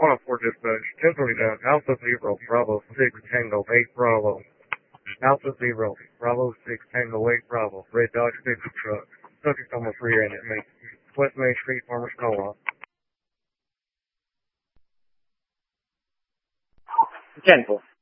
104 dispatch, 1029, Alpha Zero, Bravo 6, Tango 8, Bravo. Alpha Zero, Bravo 6, Tango 8, Bravo. Red Dodge pickup truck. Subject almost rear-ended me. West Main Street, Farmers Co-op. 10-4.